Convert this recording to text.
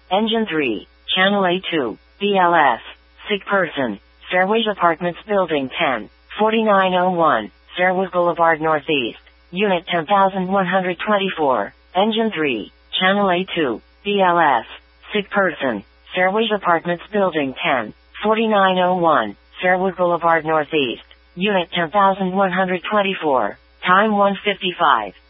Engine 3, Channel A2, BLS, sick person, Fairways Apartments Building 10, 4901, Fairwood Boulevard Northeast, Unit 10124, Engine 3, Channel A2, BLS, sick person, Fairways Apartments Building 10, 4901, Fairwood Boulevard Northeast, Unit 10124, time 1:55.